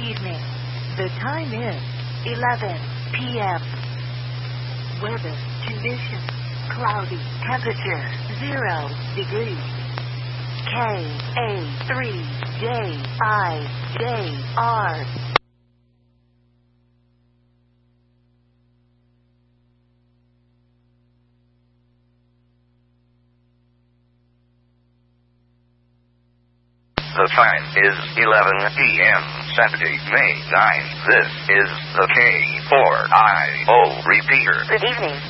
evening. The time is 11 p.m. Weather conditions: cloudy. Temperature 0 degrees. KA3JIJR. The time is 11 p.m. Saturday, May 9. This is the K4IO repeater. Good evening.